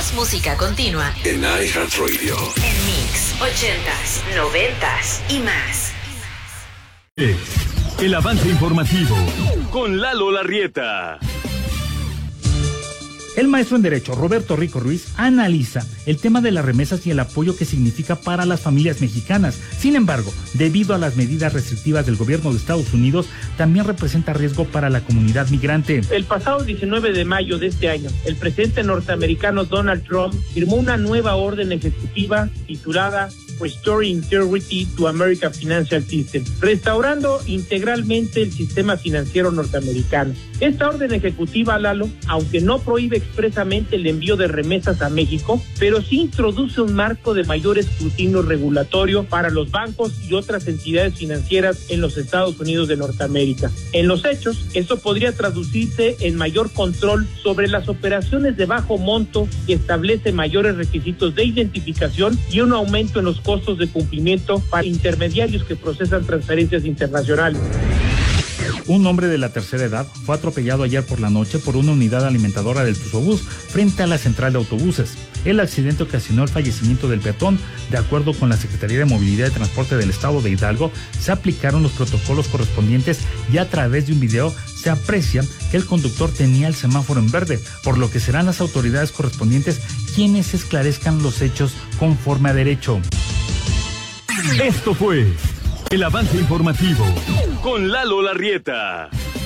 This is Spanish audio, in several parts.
Más música continua en iHeartRadio. En Mix 80s, 90s y más. El avance informativo con Lalo Larrieta. El maestro en Derecho, Roberto Rico Ruiz, analiza el tema de las remesas y el apoyo que significa para las familias mexicanas. Sin embargo, debido a las medidas restrictivas del gobierno de Estados Unidos, también representa riesgo para la comunidad migrante. El pasado 19 de mayo de este año, el presidente norteamericano Donald Trump firmó una nueva orden ejecutiva titulada Restoring Integrity to American Financial System, restaurando integralmente el sistema financiero norteamericano. Esta orden ejecutiva, Lalo, aunque no prohíbe expresamente el envío de remesas a México, pero sí introduce un marco de mayor escrutinio regulatorio para los bancos y otras entidades financieras en los Estados Unidos de Norteamérica. En los hechos, esto podría traducirse en mayor control sobre las operaciones de bajo monto y establece mayores requisitos de identificación y un aumento en los costos de cumplimiento para intermediarios que procesan transferencias internacionales. Un hombre de la tercera edad fue atropellado ayer por la noche por una unidad alimentadora del Tuzobús frente a la central de autobuses. El accidente ocasionó el fallecimiento del peatón. De acuerdo con la Secretaría de Movilidad y Transporte del Estado de Hidalgo, se aplicaron los protocolos correspondientes y a través de un video se aprecia que el conductor tenía el semáforo en verde, por lo que serán las autoridades correspondientes quienes esclarezcan los hechos conforme a derecho. Esto fue el avance informativo con Lalo Larrieta.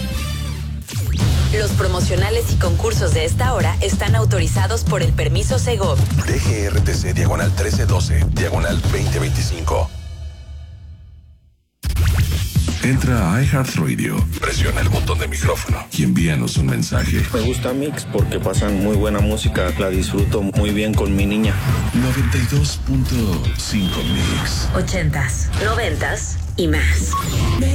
Los promocionales y concursos de esta hora están autorizados por el permiso Segov. DGRTC diagonal 1312, diagonal 2025. Entra a iHeartRadio, presiona el botón de micrófono y envíanos un mensaje. Me gusta Mix porque pasan muy buena música, la disfruto muy bien con mi niña. 92.5 Mix. 80s, 90s y más.